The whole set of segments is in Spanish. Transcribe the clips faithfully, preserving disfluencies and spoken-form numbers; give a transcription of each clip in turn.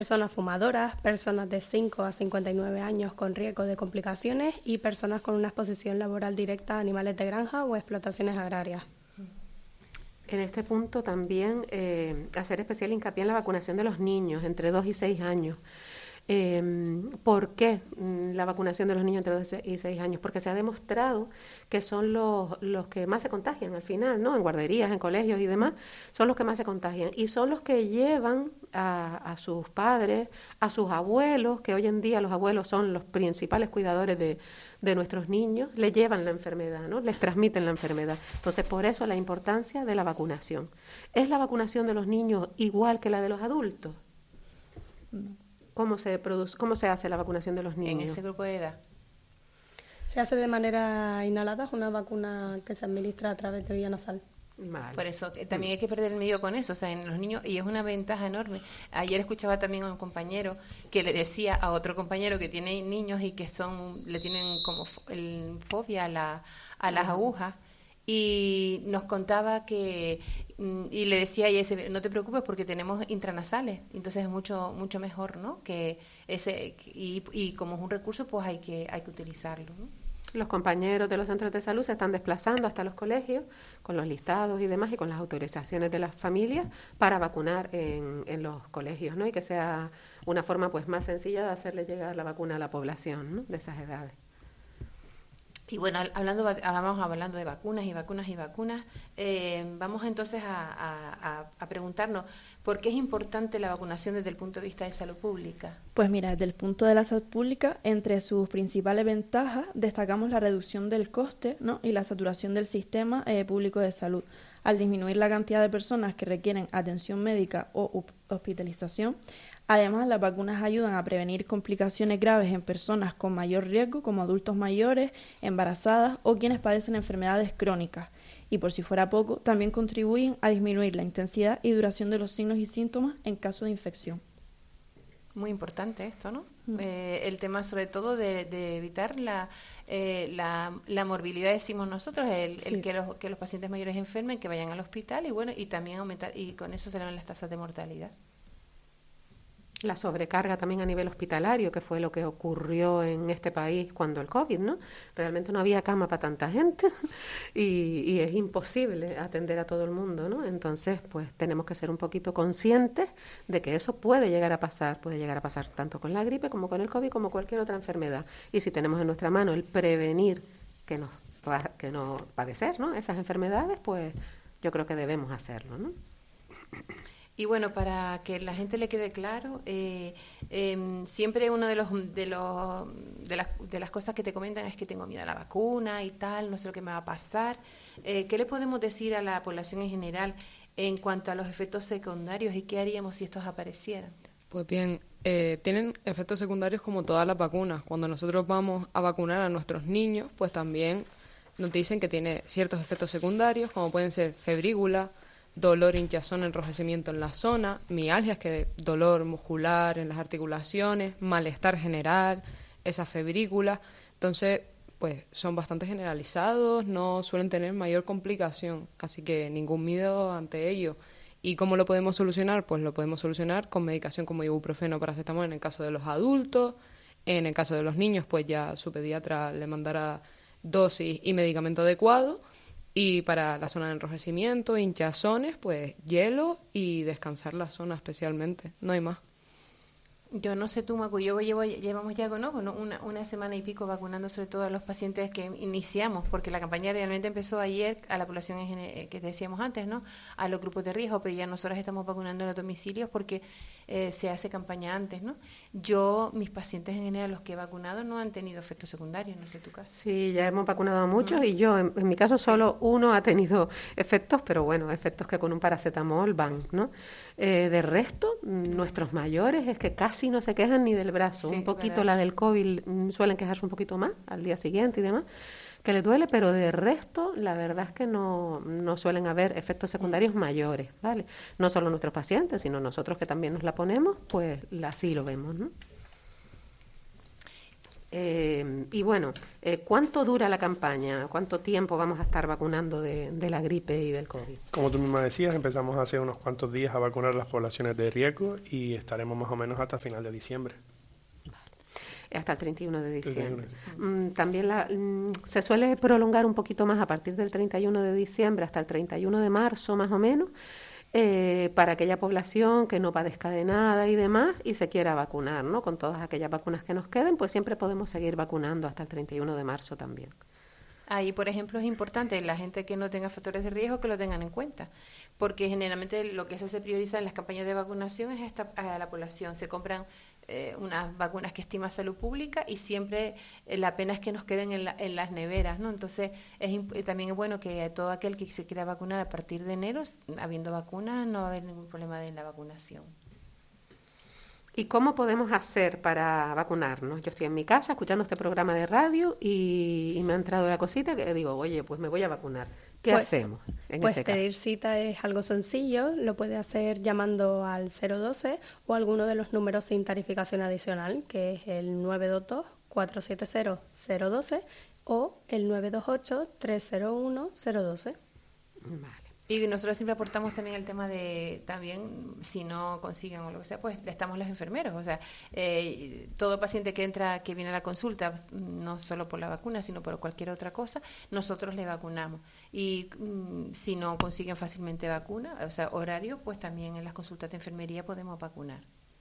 personas fumadoras, personas de cinco a cincuenta y nueve años con riesgo de complicaciones y personas con una exposición laboral directa a animales de granja o explotaciones agrarias. En este punto también eh, hacer especial hincapié en la vacunación de los niños entre dos y seis años. Eh, ¿Por qué la vacunación de los niños entre dos y seis años? Porque se ha demostrado que son los, los que más se contagian al final, ¿no? En guarderías, en colegios y demás, son los que más se contagian. Y son los que llevan a, a sus padres, a sus abuelos, que hoy en día los abuelos son los principales cuidadores de, de nuestros niños, les llevan la enfermedad, ¿no? Les transmiten la enfermedad. Entonces, por eso la importancia de la vacunación. ¿Es la vacunación de los niños igual que la de los adultos? ¿Cómo se produce, cómo se hace la vacunación de los niños? En ese grupo de edad. Se hace de manera inhalada, es una vacuna que se administra a través de vía nasal. Vale. Por eso que también hay que perder el medio con eso, o sea, en los niños, y es una ventaja enorme. Ayer escuchaba también a un compañero que le decía a otro compañero que tiene niños y que son, le tienen como el, fobia a, la, a las agujas, y nos contaba que, y le decía a ese, no te preocupes porque tenemos intranasales, entonces es mucho mucho mejor, ¿no? Que ese, y, y como es un recurso, pues hay que hay que utilizarlo, ¿no? Los compañeros de los centros de salud se están desplazando hasta los colegios con los listados y demás y con las autorizaciones de las familias para vacunar en, en los colegios, ¿no? Y que sea una forma pues más sencilla de hacerle llegar la vacuna a la población, ¿no? De esas edades. Y bueno, hablando, vamos hablando de vacunas y vacunas y vacunas, eh, vamos entonces a, a, a preguntarnos, ¿por qué es importante la vacunación desde el punto de vista de salud pública? Pues mira, desde el punto de la salud pública, entre sus principales ventajas, destacamos la reducción del coste, ¿no? Y la saturación del sistema eh, público de salud. Al disminuir la cantidad de personas que requieren atención médica o hospitalización, además, las vacunas ayudan a prevenir complicaciones graves en personas con mayor riesgo, como adultos mayores, embarazadas o quienes padecen enfermedades crónicas. Y por si fuera poco, también contribuyen a disminuir la intensidad y duración de los signos y síntomas en caso de infección. Muy importante esto, ¿no? Mm. Eh, el tema sobre todo de, de evitar la, eh, la, la morbilidad, decimos nosotros, el, sí. el que, los, que los pacientes mayores enfermen, que vayan al hospital y bueno, y también aumentar, y con eso se elevan las tasas de mortalidad. La sobrecarga también a nivel hospitalario, que fue lo que ocurrió en este país cuando el COVID, ¿no? Realmente no había cama para tanta gente y, y es imposible atender a todo el mundo, ¿no? Entonces, pues tenemos que ser un poquito conscientes de que eso puede llegar a pasar, puede llegar a pasar tanto con la gripe como con el COVID, como cualquier otra enfermedad. Y si tenemos en nuestra mano el prevenir que nos, que nos padecer, ¿no? Esas enfermedades, pues yo creo que debemos hacerlo, ¿no? Y bueno, para que la gente le quede claro, eh, eh, siempre uno de los de los de las, de las cosas que te comentan es que tengo miedo a la vacuna y tal, no sé lo que me va a pasar. Eh, ¿Qué le podemos decir a la población en general en cuanto a los efectos secundarios y qué haríamos si estos aparecieran? Pues bien, eh, tienen efectos secundarios como todas las vacunas. Cuando nosotros vamos a vacunar a nuestros niños, pues también nos dicen que tiene ciertos efectos secundarios, como pueden ser febrícula, dolor, hinchazón, enrojecimiento en la zona, mialgias, que es dolor muscular en las articulaciones, malestar general, esa febrícula. Entonces, pues son bastante generalizados, no suelen tener mayor complicación, así que ningún miedo ante ello. ¿Y cómo lo podemos solucionar? Pues lo podemos solucionar con medicación como ibuprofeno, paracetamol en el caso de los adultos. En el caso de los niños, pues ya su pediatra le mandará dosis y medicamento adecuado. Y para la zona de enrojecimiento, hinchazones, pues hielo y descansar la zona especialmente, no hay más. Yo no sé tú, Macu, yo llevo, llevamos ya ¿no? una, una semana y pico vacunando sobre todo a los pacientes que iniciamos, porque la campaña realmente empezó ayer a la población en general, que decíamos antes, ¿no? A los grupos de riesgo, pero ya nosotros estamos vacunando en los domicilios porque eh, se hace campaña antes, ¿no? Yo, mis pacientes en general, los que he vacunado, no han tenido efectos secundarios, no sé tu caso. Sí, ya hemos vacunado a muchos, ¿no? Y yo, en, en mi caso, solo uno ha tenido efectos, pero bueno, efectos que con un paracetamol van, ¿no? Eh, de resto, nuestros mayores es que casi no se quejan ni del brazo. Sí, un poquito ¿verdad? La del COVID suelen quejarse un poquito más al día siguiente y demás, que les duele, pero de resto la verdad es que no, no suelen haber efectos secundarios mayores, ¿vale? No solo nuestros pacientes, sino nosotros que también nos la ponemos, pues así lo vemos, ¿no? Eh, y bueno, eh, ¿cuánto dura la campaña? ¿Cuánto tiempo vamos a estar vacunando de, de la gripe y del COVID? Como tú misma decías, empezamos hace unos cuantos días a vacunar las poblaciones de riesgo y estaremos más o menos hasta final de diciembre. Hasta el treinta y uno de diciembre. treinta y uno. Mm, también la, mm, se suele prolongar un poquito más a partir del treinta y uno de diciembre hasta el treinta y uno de marzo más o menos, eh, para aquella población que no padezca de nada y demás y se quiera vacunar, ¿no? Con todas aquellas vacunas que nos queden, pues siempre podemos seguir vacunando hasta el treinta y uno de marzo también. Ahí, por ejemplo, es importante la gente que no tenga factores de riesgo que lo tengan en cuenta, porque generalmente lo que se prioriza en las campañas de vacunación es esta, a la población. Se compran eh, unas vacunas que estima Salud Pública y siempre eh, la pena es que nos queden en, la, en las neveras, ¿no? Entonces, es imp- también es bueno que todo aquel que se quiera vacunar a partir de enero, habiendo vacunas, no va a haber ningún problema de la vacunación. ¿Y cómo podemos hacer para vacunarnos? Yo estoy en mi casa escuchando este programa de radio y, y me ha entrado la cosita que digo, oye, pues me voy a vacunar. ¿Qué Pues- hacemos en Pues ese pedir caso? cita es algo sencillo, lo puede hacer llamando al cero doce o alguno de los números sin tarificación adicional, que es el nueve dos dos, cuatro siete cero, cero uno dos o el nueve dos ocho, tres cero uno, cero uno dos. Vale. Y nosotros siempre aportamos también el tema de, también, si no consiguen o lo que sea, pues estamos los enfermeros. O sea, eh, todo paciente que entra, que viene a la consulta, no solo por la vacuna, sino por cualquier otra cosa, nosotros le vacunamos. Y mm, si no consiguen fácilmente vacuna, o sea, horario, pues también en las consultas de enfermería podemos vacunar.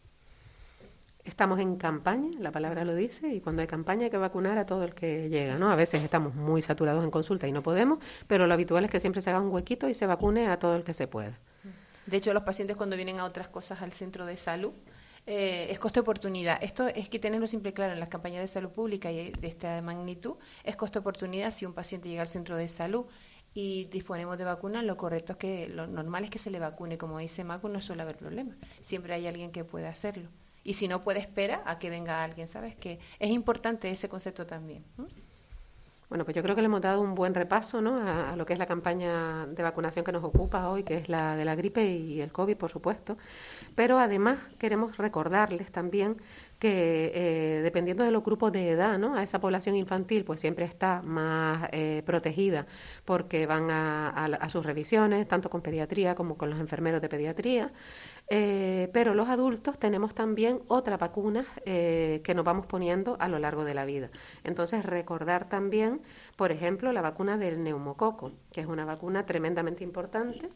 Estamos en campaña, la palabra lo dice, y cuando hay campaña hay que vacunar a todo el que llega, ¿no? A veces estamos muy saturados en consulta y no podemos, pero lo habitual es que siempre se haga un huequito y se vacune a todo el que se pueda. De hecho, los pacientes cuando vienen a otras cosas al centro de salud, eh, es costo-oportunidad. Esto es que tenerlo siempre claro en las campañas de salud pública y de esta magnitud, es costo-oportunidad si un paciente llega al centro de salud y disponemos de vacunas, lo correcto es que, lo normal es que se le vacune. Como dice Macu, no suele haber problema. Siempre hay alguien que pueda hacerlo. Y si no puede, espera a que venga alguien, ¿sabes? Que es importante ese concepto también. ¿Mm? Bueno, pues yo creo que le hemos dado un buen repaso, ¿no?, a, a lo que es la campaña de vacunación que nos ocupa hoy, que es la de la gripe y el COVID, por supuesto. Pero además queremos recordarles también que eh, dependiendo de los grupos de edad, ¿no?, a esa población infantil pues siempre está más eh, protegida porque van a, a, a sus revisiones, tanto con pediatría como con los enfermeros de pediatría. Eh, pero los adultos tenemos también otras vacunas eh, que nos vamos poniendo a lo largo de la vida. Entonces, recordar también, por ejemplo, la vacuna del neumococo, que es una vacuna tremendamente importante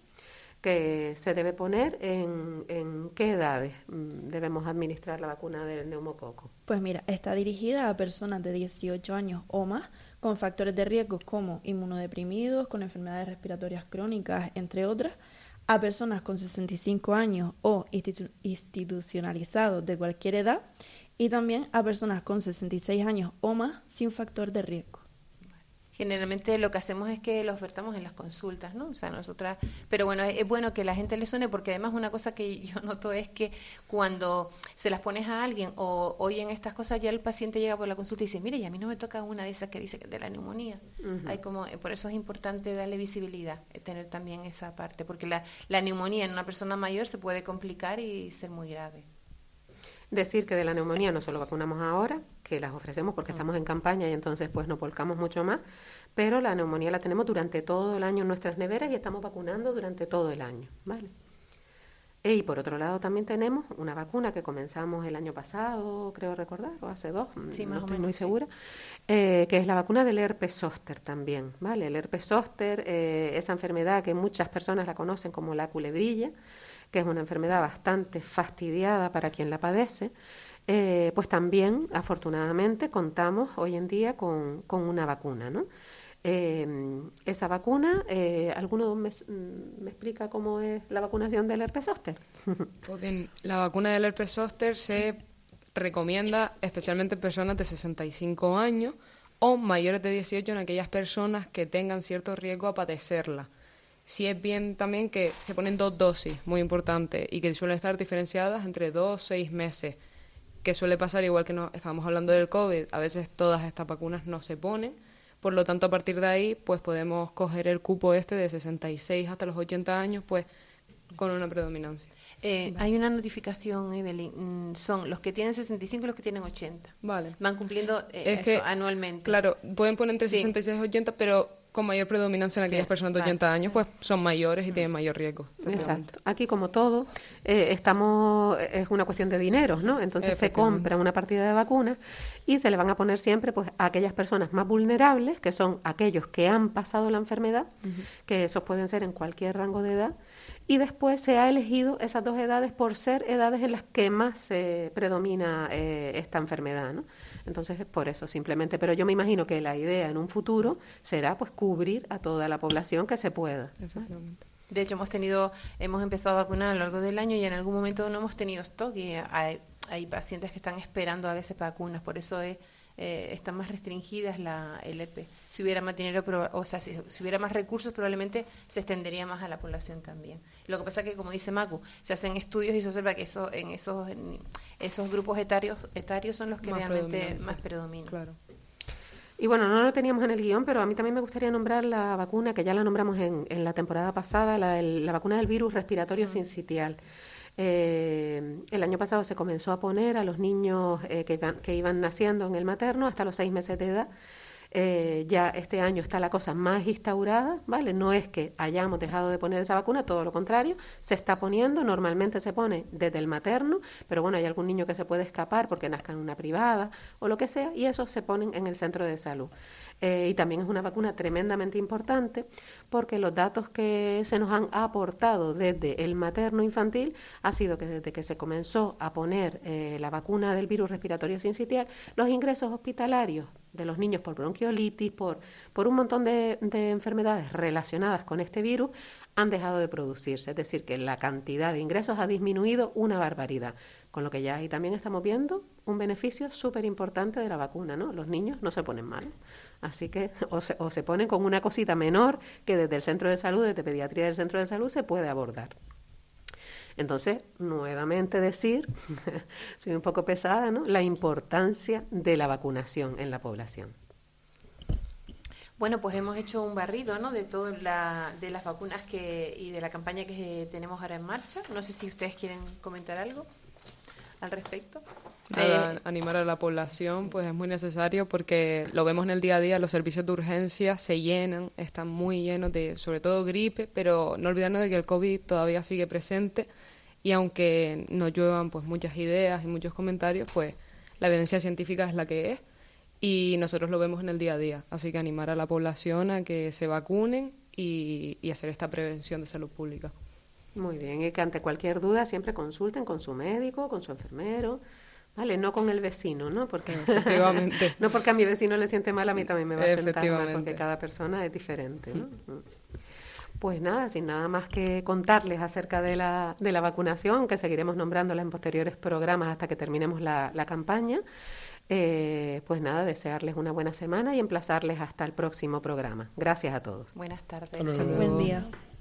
que se debe poner en, en qué edades debemos administrar la vacuna del neumococo. Pues mira, está dirigida a personas de dieciocho años o más con factores de riesgo como inmunodeprimidos, con enfermedades respiratorias crónicas, entre otras, a personas con sesenta y cinco años o institu- institucionalizados de cualquier edad y también a personas con sesenta y seis años o más sin factor de riesgo. Generalmente lo que hacemos es que lo ofertamos en las consultas, ¿no? O sea, nosotras, pero bueno, es, es bueno que la gente le suene porque además una cosa que yo noto es que cuando se las pones a alguien o oyen estas cosas ya el paciente llega por la consulta y dice, mire, y a mí no me toca una de esas que dice que es de la neumonía. Uh-huh. Hay como, por eso es importante darle visibilidad, tener también esa parte, porque la, la neumonía en una persona mayor se puede complicar y ser muy grave. Decir que de la neumonía no solo vacunamos ahora, que las ofrecemos porque Mm. estamos en campaña y entonces pues nos volcamos mucho más, pero la neumonía la tenemos durante todo el año en nuestras neveras y estamos vacunando durante todo el año, ¿vale? Y por otro lado también tenemos una vacuna que comenzamos el año pasado, creo recordar, o hace dos, Sí, no más o estoy menos, muy sí. segura, eh, que es la vacuna del herpes zóster también, ¿vale? El herpes zóster, eh, esa enfermedad que muchas personas la conocen como la culebrilla, que es una enfermedad bastante fastidiada para quien la padece, eh, pues también, afortunadamente, contamos hoy en día con, con una vacuna, ¿no? Eh, esa vacuna, eh, ¿alguno me, me explica cómo es la vacunación del herpes zóster? Pues bien, la vacuna del herpes zóster se recomienda especialmente en personas de sesenta y cinco años o mayores de dieciocho en aquellas personas que tengan cierto riesgo a padecerla. Sí es bien también que se ponen dos dosis, muy importante, y que suelen estar diferenciadas entre dos, seis meses, que suele pasar igual que no estábamos hablando del COVID, a veces todas estas vacunas no se ponen, por lo tanto a partir de ahí pues podemos coger el cupo este de sesenta y seis hasta los ochenta años, pues con una predominancia. Eh, hay una notificación, Evelyn, mm, son los que tienen sesenta y cinco y los que tienen ochenta. Vale. Van cumpliendo eh, Es eso que, anualmente. Claro, pueden poner entre Sí. sesenta y seis y ochenta, pero con mayor predominancia en aquellas Sí, personas de vale. ochenta años, pues son mayores y tienen mayor riesgo. efectivamente. Exacto. Aquí, como todo, eh, estamos es una cuestión de dinero, ¿no? Entonces se Efectivamente. compra una partida de vacunas y se le van a poner siempre pues a aquellas personas más vulnerables, que son aquellos que han pasado la enfermedad, que esos pueden ser en cualquier rango de edad, y después se ha elegido esas dos edades por ser edades en las que más se predomina eh, esta enfermedad, ¿no? Entonces es por eso simplemente, pero yo me imagino que la idea en un futuro será pues cubrir a toda la población que se pueda. Efectivamente. De hecho, hemos tenido, hemos empezado a vacunar a lo largo del año y en algún momento no hemos tenido stock y hay, hay pacientes que están esperando a veces vacunas, por eso es, eh, están más restringidas la, el E P. Si hubiera más dinero, pero, o sea, si, si hubiera más recursos, probablemente se extendería más a la población también. Lo que pasa es que, como dice Macu, se hacen estudios y se observa que eso, en esos, en esos grupos etarios, etarios son los que Más realmente predominantes. más predominan. Claro. Y bueno, no lo teníamos en el guión, pero a mí también me gustaría nombrar la vacuna, que ya la nombramos en, en la temporada pasada, la, del- la vacuna del virus respiratorio sincitial. Eh, el año pasado se comenzó a poner a los niños eh, que, iban, que iban naciendo en el materno hasta los seis meses de edad. Eh, ya este año está la cosa más instaurada, ¿vale? No es que hayamos dejado de poner esa vacuna, todo lo contrario, se está poniendo, normalmente se pone desde el materno, pero bueno, hay algún niño que se puede escapar porque nazca en una privada o lo que sea, y esos se ponen en el centro de salud. Eh, y también es una vacuna tremendamente importante porque los datos que se nos han aportado desde el materno infantil ha sido que desde que se comenzó a poner eh, la vacuna del virus respiratorio sincitial, los ingresos hospitalarios de los niños por bronquiolitis, por, por un montón de, de enfermedades relacionadas con este virus, han dejado de producirse. Es decir, que la cantidad de ingresos ha disminuido una barbaridad. Con lo que ya ahí también estamos viendo un beneficio súper importante de la vacuna, ¿no? Los niños no se ponen mal. Así que o se, o se ponen con una cosita menor que desde el centro de salud, desde pediatría del centro de salud, se puede abordar. Entonces, nuevamente decir, soy un poco pesada, ¿no?, la importancia de la vacunación en la población. Bueno, pues hemos hecho un barrido, ¿no?, de todas la, de las vacunas que y de la campaña que tenemos ahora en marcha. No sé si ustedes quieren comentar algo al respecto. Nada, Eh, animar a la población pues es muy necesario porque lo vemos en el día a día, los servicios de urgencia se llenan, están muy llenos de sobre todo gripe, pero no olvidarnos de que el COVID todavía sigue presente y aunque nos lluevan pues muchas ideas y muchos comentarios, pues la evidencia científica es la que es y nosotros lo vemos en el día a día, así que animar a la población a que se vacunen y, y hacer esta prevención de salud pública. Muy bien, y que ante cualquier duda siempre consulten con su médico, con su enfermero, ¿vale? No con el vecino, ¿no? Porque Efectivamente. no porque a mi vecino le siente mal, a mí también me va a sentar mal, Efectivamente. porque cada persona es diferente, ¿no? Pues nada, sin nada más que contarles acerca de la, de la vacunación, que seguiremos nombrándola en posteriores programas hasta que terminemos la, la campaña, eh, pues nada, desearles una buena semana y emplazarles hasta el próximo programa. Gracias a todos. buenas tardes. Hasta luego. Buen día.